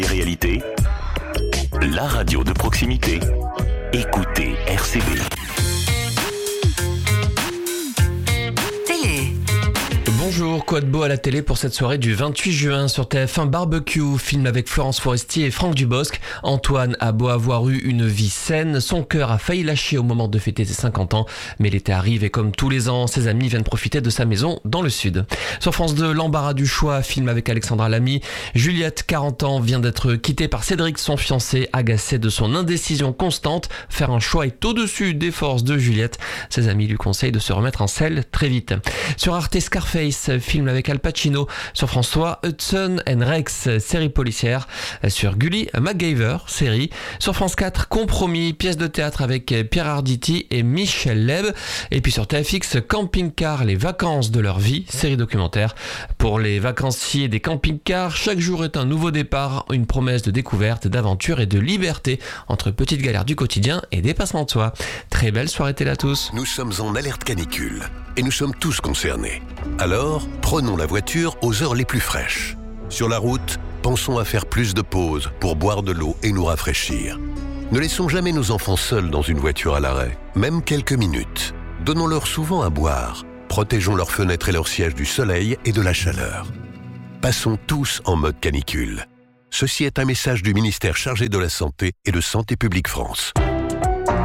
Réalité, la radio de proximité. Écoutez RCV. Bonjour, quoi de beau à la télé pour cette soirée du 28 juin sur TF1 Barbecue, film avec Florence Foresti et Franck Dubosc. Antoine a beau avoir eu une vie saine, son cœur a failli lâcher au moment de fêter ses 50 ans, mais l'été arrive et comme tous les ans, ses amis viennent profiter de sa maison dans le sud. Sur France 2, l'embarras du choix, film avec Alexandra Lamy. Juliette, 40 ans, vient d'être quittée par Cédric, son fiancé, agacé de son indécision constante. Faire un choix est au-dessus des forces de Juliette. Ses amis lui conseillent de se remettre en selle très vite. Sur Arte, Scarface, film avec Al Pacino. Sur France 3, Hudson and Rex, série policière. Sur Gulli, MacGyver, série. Sur France 4, Compromis, pièce de théâtre avec Pierre Arditi et Michel Leb. Et puis sur TFX, Camping Car, les vacances de leur vie, série documentaire. Pour les vacanciers des camping-cars, chaque jour est un nouveau départ, une promesse de découverte, d'aventure et de liberté entre petites galères du quotidien et dépassement de soi. Très belle soirée télé à tous. Nous sommes en alerte canicule et nous sommes tous concernés. Alors, prenons la voiture aux heures les plus fraîches. Sur la route, pensons à faire plus de pauses pour boire de l'eau et nous rafraîchir. Ne laissons jamais nos enfants seuls dans une voiture à l'arrêt, même quelques minutes. Donnons-leur souvent à boire. Protégeons leurs fenêtres et leurs sièges du soleil et de la chaleur. Passons tous en mode canicule. Ceci est un message du ministère chargé de la Santé et de Santé publique France.